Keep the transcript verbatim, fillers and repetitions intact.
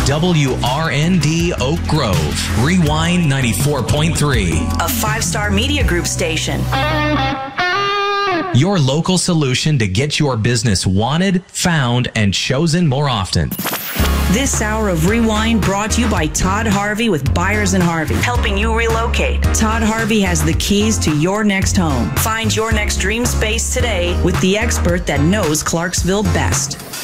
W R N D Oak Grove, Rewind ninety-four point three. A five-star media group station. Your local solution to get your business wanted, found, and chosen more often. This hour of Rewind brought to you by Todd Harvey with Byers and Harvey, helping you relocate. Todd Harvey has the keys to your next home. Find your next dream space today with the expert that knows Clarksville best.